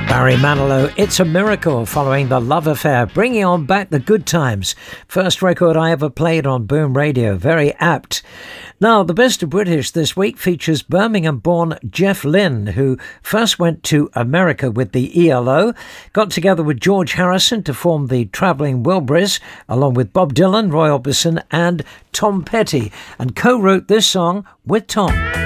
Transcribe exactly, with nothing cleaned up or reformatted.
Barry Manilow, It's a Miracle, following The Love Affair, bringing on back the good times. First record I ever played on Boom Radio, very apt. Now, the Best of British this week features Birmingham-born Jeff Lynne, who first went to America with the E L O, got together with George Harrison to form the Travelling Wilburys, along with Bob Dylan, Roy Orbison and Tom Petty, and co-wrote this song with Tom.